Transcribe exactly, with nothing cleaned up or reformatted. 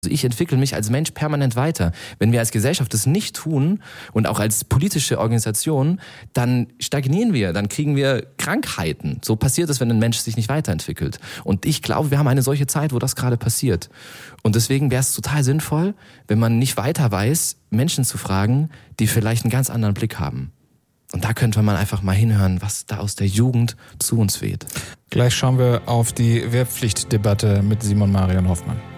Also ich entwickle mich als Mensch permanent weiter. Wenn wir als Gesellschaft das nicht tun und auch als politische Organisation, dann stagnieren wir, dann kriegen wir Krankheiten. So passiert es, wenn ein Mensch sich nicht weiterentwickelt. Und ich glaube, wir haben eine solche Zeit, wo das gerade passiert. Und deswegen wäre es total sinnvoll, wenn man nicht weiter weiß, Menschen zu fragen, die vielleicht einen ganz anderen Blick haben. Und da könnte man einfach mal hinhören, was da aus der Jugend zu uns weht. Gleich schauen wir auf die Wehrpflichtdebatte mit Simon Marion Hoffmann.